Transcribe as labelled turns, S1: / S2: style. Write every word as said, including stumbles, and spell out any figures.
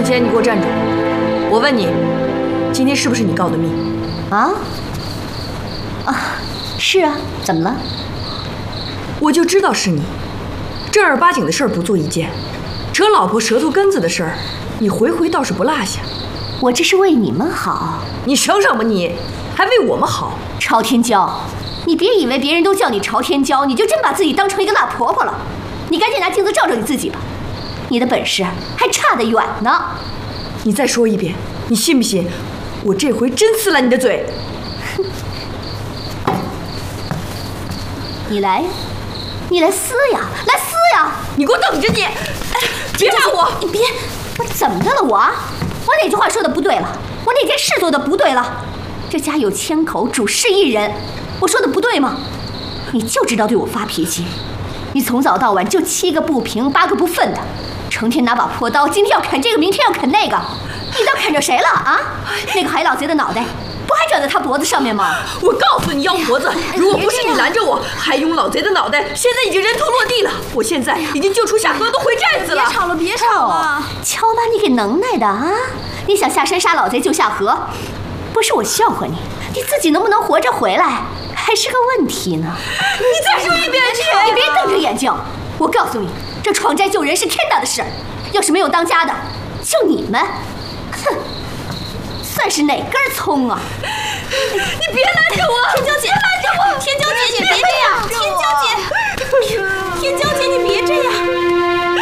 S1: 姐，你给我站住！我问你，今天是不是你告的密？
S2: 啊？啊，是啊，怎么了？
S1: 我就知道是你，正儿八经的事儿不做一件，扯老婆舌头根子的事儿，你回回倒是不落下。
S2: 我这是为你们好。
S1: 你省省吧你，还为我们好。
S2: 朝天椒，你别以为别人都叫你朝天椒，你就真把自己当成一个辣婆婆了。你赶紧拿镜子照照你自己吧，你的本事还差得远呢。
S1: 你再说一遍，你信不信我这回真撕了你的嘴？
S2: 你来呀，你来撕呀，来撕呀！
S1: 你给我等着你！别骂我！
S2: 你别，我怎么的了我？我哪句话说的不对了？我哪件事做的不对了？这家有千口，主事一人，我说的不对吗？你就知道对我发脾气，你从早到晚就七个不平八个不忿的，成天拿把破刀，今天要砍这个，明天要砍那个，你都砍着谁了啊？那个海老贼的脑袋不还长在他脖子上面吗？
S1: 我告诉你，妖婆子，如果不是你拦着我，海勇老贼的脑袋现在已经人头落地了。我现在已经救出夏荷，都回寨子了。
S3: 别吵了，别吵了！
S2: 瞧把你给能耐的啊！你想下山杀老贼救夏荷，不是我笑话你，你自己能不能活着回来还是个问题呢。
S1: 你再说一遍去！
S2: 你别瞪着眼睛！我告诉你，这闯寨救人是天大的事，要是没有当家的，就你们，哼！算是哪根葱啊！
S1: 你别拦着我，
S3: 天椒姐，拦着我！天椒姐，你别这样！天椒姐，天椒姐，你别这样！